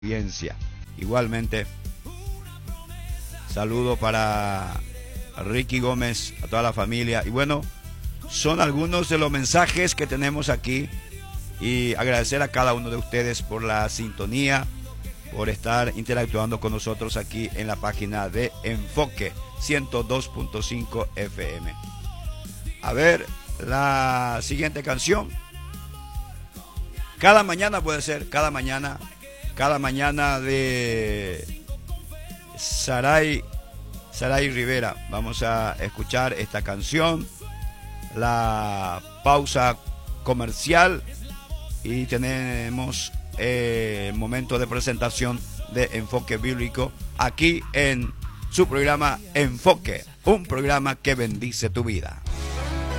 audiencia. Igualmente, saludo para Ricky Gómez, a toda la familia. Y bueno, son algunos de los mensajes que tenemos aquí. Y agradecer a cada uno de ustedes por la sintonía, por estar interactuando con nosotros aquí en la página de Enfoque 102.5 FM. A ver, la siguiente canción. Cada mañana puede ser, cada mañana de Saray Rivera. Vamos a escuchar esta canción, la pausa comercial, y tenemos momento de presentación de Enfoque Bíblico aquí en su programa Enfoque, un programa que bendice tu vida.